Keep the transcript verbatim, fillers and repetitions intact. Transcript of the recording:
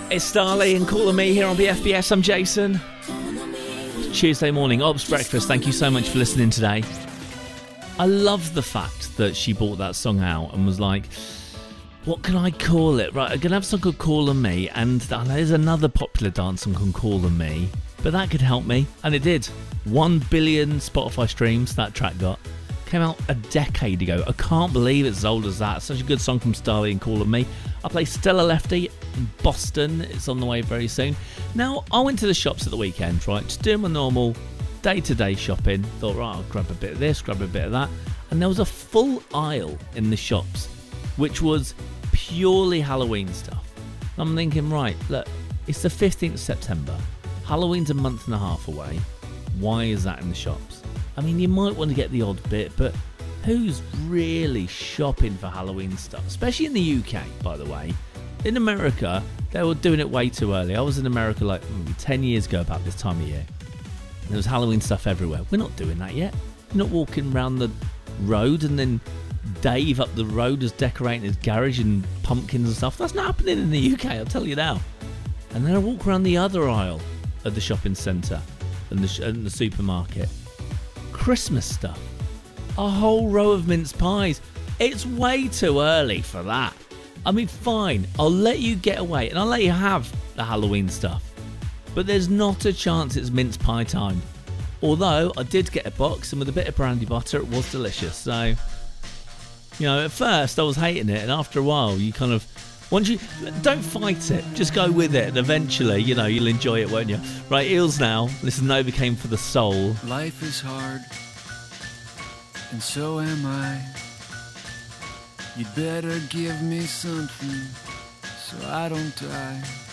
It's Starley and Calling Me here on B F B S. I'm Jason. Tuesday morning, Ops Breakfast. Thank you so much for listening today. I love the fact that she brought that song out and was like, what can I call it? Right, I'm going to have a song called Calling Me, and there's another popular dance song called Calling Me, but that could help me, and it did. One billion Spotify streams that track got. Came out a decade ago. I can't believe it's as old as that. Such a good song from Starley and Calling Me. I play Stella Lefty in Boston. It's on the way very soon. Now, I went to the shops at the weekend, right, just doing my normal day-to-day shopping. Thought, right, I'll grab a bit of this, grab a bit of that. And there was a full aisle in the shops, which was purely Halloween stuff. And I'm thinking, right, look, it's the fifteenth of September. Halloween's a month and a half away. Why is that in the shops? I mean, you might want to get the odd bit, but who's really shopping for Halloween stuff? Especially in the U K, by the way. In America, they were doing it way too early. I was in America like maybe ten years ago about this time of year. There was Halloween stuff everywhere. We're not doing that yet. We're not walking around the road and then Dave up the road is decorating his garage and pumpkins and stuff. That's not happening in the U K, I'll tell you now. And then I walk around the other aisle of the shopping centre and the, sh- and the supermarket. Christmas stuff. A whole row of mince pies. It's way too early for that. I mean, fine, I'll let you get away and I'll let you have the Halloween stuff. But there's not a chance it's mince pie time. Although I did get a box, and with a bit of brandy butter, it was delicious. So, you know, at first I was hating it, and after a while, you kind of, once you, don't fight it, just go with it, and eventually, you know, you'll enjoy it, won't you? Right, Eels now. This is Novocaine for the Soul. Life is hard, and so am I. You'd better give me something so I don't die.